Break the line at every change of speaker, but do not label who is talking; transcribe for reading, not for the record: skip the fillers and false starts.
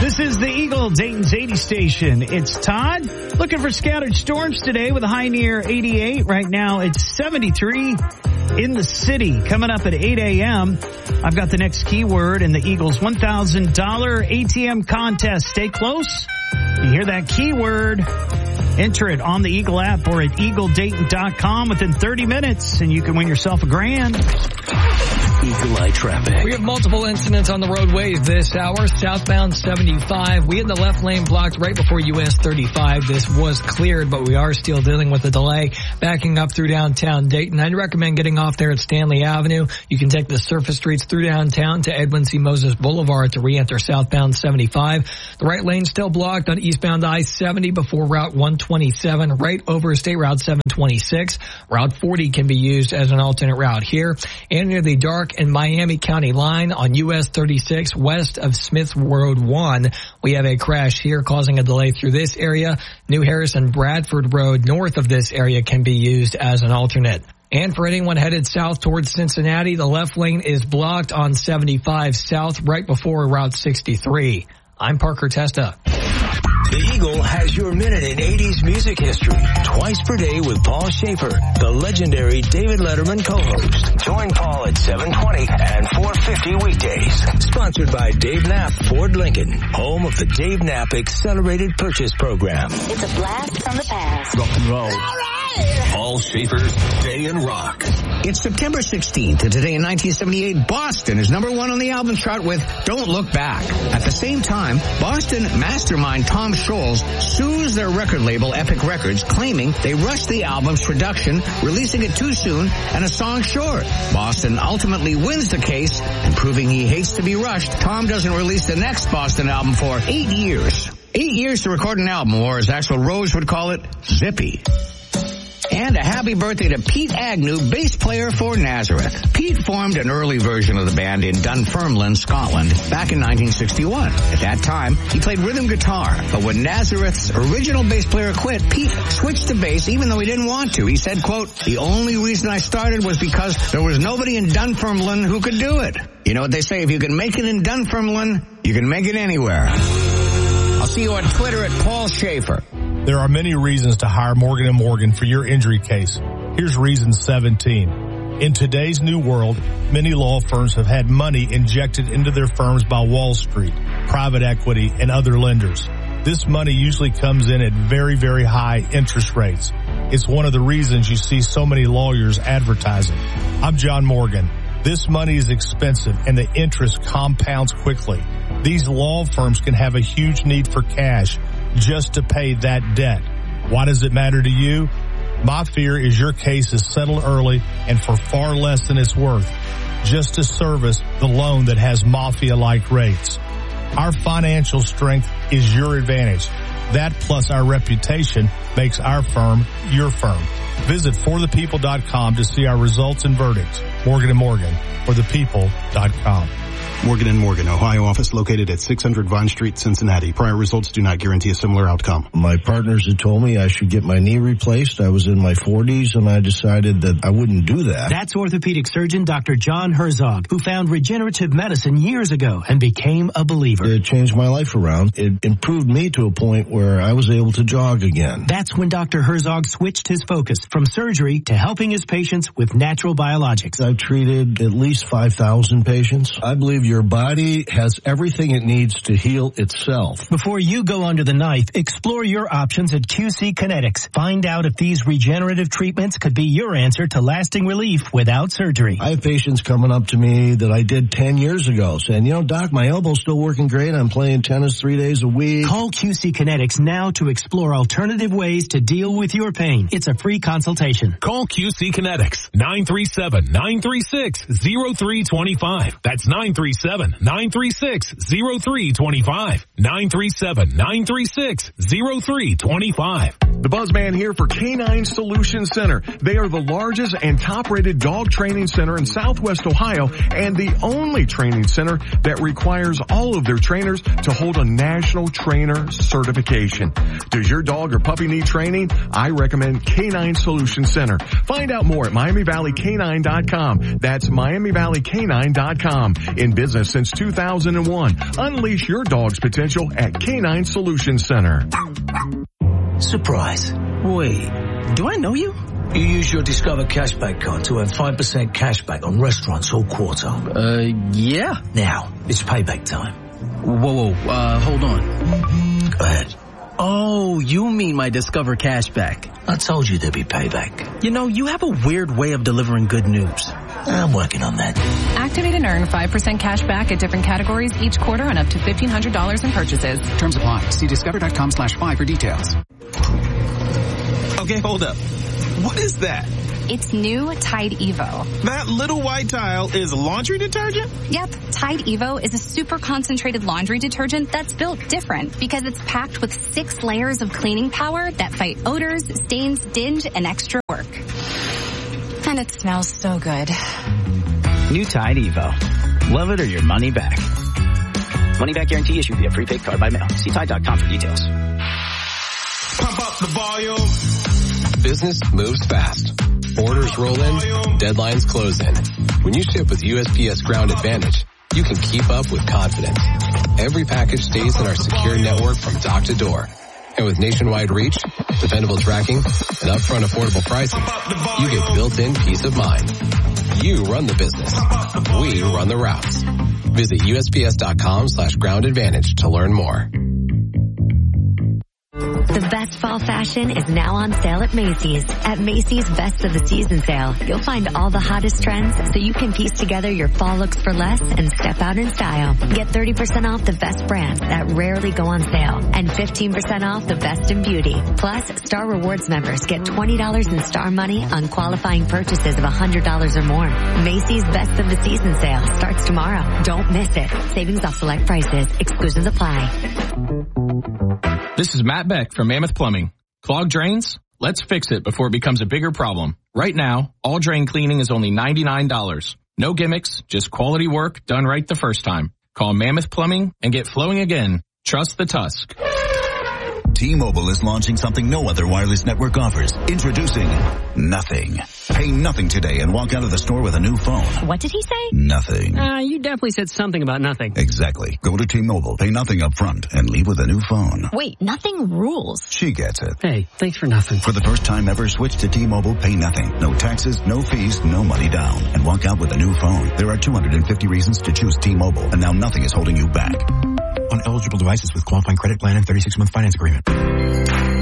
This is the Eagle, Dayton's 80 station. It's Todd. Looking for scattered storms today with a high near 88. Right now it's 73 in the city. Coming up at 8 a.m., I've got the next keyword in the Eagles $1,000 ATM contest. Stay close. You hear that keyword, enter it on the Eagle app or at eagledayton.com within 30 minutes, and you can win yourself $1,000.
Eagle Eye traffic.
We have multiple incidents on the roadways this hour. Southbound 75. We had the left lane blocked right before US 35. This was cleared, but we are still dealing with a delay. Backing up through downtown Dayton. I'd recommend getting off there at Stanley Avenue. You can take the surface streets through downtown to Edwin C. Moses Boulevard to re-enter southbound 75. The right lane still blocked on eastbound I-70 before Route 127, right over State Route 726. Route 40 can be used as an alternate route here. And near the Dark and Miami County line on US 36 west of Smith Road 1. We have a crash here causing a delay through this area. New Harrison Bradford Road north of this area can be used as an alternate. And for anyone headed south towards Cincinnati, the left lane is blocked on 75 south right before Route 63. I'm Parker Testa.
The Eagle has your minute in 80s music history. Twice per day with Paul Schaefer, the legendary David Letterman co-host. Join Paul at 7:20 and 4:50 weekdays. Sponsored by Dave Knapp Ford Lincoln, home of the Dave Knapp Accelerated Purchase Program.
It's a blast from the past.
Rock and roll. All right. Paul Schaefer's Day in Rock.
It's September 16th, and today in 1978, Boston is number 1 on the album chart with Don't Look Back. At the same time, Boston mastermind Tom Scholz sues their record label, Epic Records, claiming they rushed the album's production, releasing it too soon and a song short. Boston ultimately wins the case, and proving he hates to be rushed, Tom doesn't release the next Boston album for 8 years. 8 years to record an album, or as Axl Rose would call it, zippy. And a happy birthday to Pete Agnew, bass player for Nazareth. Pete formed an early version of the band in Dunfermline, Scotland, back in 1961. At that time, he played rhythm guitar. But when Nazareth's original bass player quit, Pete switched to bass even though he didn't want to. He said, quote, "The only reason I started was because there was nobody in Dunfermline who could do it." You know what they say, if you can make it in Dunfermline, you can make it anywhere. I'll see you on Twitter at Paul Schaefer.
There are many reasons to hire Morgan & Morgan for your injury case. Here's reason 17. In today's new world, many law firms have had money injected into their firms by Wall Street, private equity, and other lenders. This money usually comes in at very, very high interest rates. It's one of the reasons you see so many lawyers advertising. I'm John Morgan. This money is expensive and the interest compounds quickly. These law firms can have a huge need for cash just to pay that debt. Why does it matter to you? My fear is your case is settled early and for far less than it's worth, just to service the loan that has mafia-like rates. Our financial strength is your advantage. That plus our reputation makes our firm your firm. Visit forthepeople.com to see our results and verdicts. Morgan & Morgan, forthepeople.com.
Morgan & Morgan, Ohio office located at 600 Vine Street, Cincinnati. Prior results do not guarantee a similar outcome.
My partners had told me I should get my knee replaced. I was in my 40s and I decided that I wouldn't do that.
That's orthopedic surgeon Dr. John Herzog, who found regenerative medicine years ago and became a believer.
It changed my life around. It improved me to a point where I was able to jog again.
That's when Dr. Herzog switched his focus from surgery to helping his patients with natural biologics.
I've treated at least 5,000 patients. I believe your body has everything it needs to heal itself.
Before you go under the knife, explore your options at QC Kinetics. Find out if these regenerative treatments could be your answer to lasting relief without surgery.
I have patients coming up to me that I did 10 years ago saying, you know, Doc, my elbow's still working great. I'm playing tennis 3 days a week.
Call QC Kinetics now to explore alternative ways to deal with your pain. It's a free consultation.
Call QC Kinetics, 937-936-0325. That's 937-936-0325. 937-936-0325.
The Buzzman here for Canine Solution Center. They are the largest and top-rated dog training center in Southwest Ohio and the only training center that requires all of their trainers to hold a national trainer certification. Does your dog or puppy need training? I recommend Canine Solution Center. Find out more at MiamiValleyCanine.com. That's MiamiValleyCanine.com. In business since 2001. Unleash your dog's potential at Canine Solution Center.
Surprise. Wait, do I know you? You use your Discover Cashback card to earn 5% cashback on restaurants all quarter.
Yeah.
Now, it's payback time.
Whoa, hold on.
Go ahead.
Oh, you mean my Discover Cashback.
I told you there'd be payback.
You know, you have a weird way of delivering good news.
I'm working on that.
Activate and earn 5% cash back at different categories each quarter on up to $1,500 in purchases.
Terms apply. See discover.com/5 for details.
Okay, hold up. What is that?
It's new Tide Evo.
That little white tile is laundry detergent?
Yep. Tide Evo is a super concentrated laundry detergent that's built different because it's packed with 6 layers of cleaning power that fight odors, stains, dinge, and extra work. And it smells so good.
New Tide Evo. Love it or your money back. Money back guarantee issued via prepaid card by mail. See Tide.com for details.
Pump up the volume.
Business moves fast. Orders roll in, deadlines close in. When you ship with USPS Ground Advantage, you can keep up with confidence. Every package stays in our secure network from dock to door. And with nationwide reach, dependable tracking, and upfront affordable pricing, you get built-in peace of mind. You run the business. We run the routes. Visit USPS.com/Ground Advantage to learn more.
The best fall fashion is now on sale at Macy's. At Macy's Best of the Season sale, you'll find all the hottest trends so you can piece together your fall looks for less and step out in style. Get 30% off the best brands that rarely go on sale and 15% off the best in beauty. Plus, Star Rewards members get $20 in Star Money on qualifying purchases of $100 or more. Macy's Best of the Season sale starts tomorrow. Don't miss it. Savings off select prices. Exclusions apply.
This is Matt Beck from Mammoth Plumbing. Clogged drains? Let's fix it before it becomes a bigger problem. Right now, all drain cleaning is only $99. No gimmicks, just quality work done right the first time. Call Mammoth Plumbing and get flowing again. Trust the Tusk.
T-Mobile is launching something no other wireless network offers. Introducing Nothing. Pay nothing today and walk out of the store with a new phone.
What did he say?
Nothing.
You definitely said something about nothing.
Exactly. Go to T-Mobile, pay nothing up front, and leave with a new phone.
Wait, nothing rules.
She gets it.
Hey, thanks for nothing.
For the first time ever, switch to T-Mobile, pay nothing. No taxes, no fees, no money down. And walk out with a new phone. There are 250 reasons to choose T-Mobile, and now nothing is holding you back.
On eligible devices with qualifying credit plan and 36-month finance agreement.